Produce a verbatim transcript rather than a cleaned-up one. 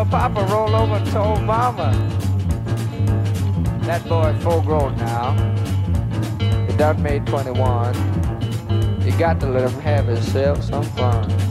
Papa rolled over and told Mama. That boy's full grown now. He done made twenty-one. You got to let him have himself some fun.